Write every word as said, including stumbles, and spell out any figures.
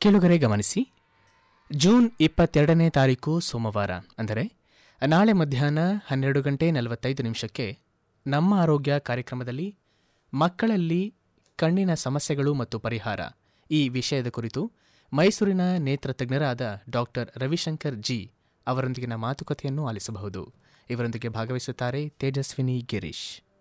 ಕೇಳುಗರೆ ಗಮನಿಸಿ, ಜೂನ್ ಇಪ್ಪತ್ತೆರಡನೇ ತಾರೀಕು ಸೋಮವಾರ ಅಂದರೆ ನಾಳೆ ಮಧ್ಯಾಹ್ನ ಹನ್ನೆರಡು ಗಂಟೆ ನಲವತ್ತೈದು ನಿಮಿಷಕ್ಕೆ ನಮ್ಮ ಆರೋಗ್ಯ ಕಾರ್ಯಕ್ರಮದಲ್ಲಿ ಮಕ್ಕಳಲ್ಲಿ ಕಣ್ಣಿನ ಸಮಸ್ಯೆಗಳು ಮತ್ತು ಪರಿಹಾರ ಈ ವಿಷಯದ ಕುರಿತು ಮೈಸೂರಿನ ನೇತ್ರ ತಜ್ಞರಾದ ಡಾಕ್ಟರ್ ರವಿಶಂಕರ್ ಜಿ ಅವರೊಂದಿಗಿನ ಮಾತುಕತೆಯನ್ನು ಆಲಿಸಬಹುದು. ಇವರೊಂದಿಗೆ ಭಾಗವಹಿಸುತ್ತಾರೆ ತೇಜಸ್ವಿನಿ ಗಿರೀಶ್.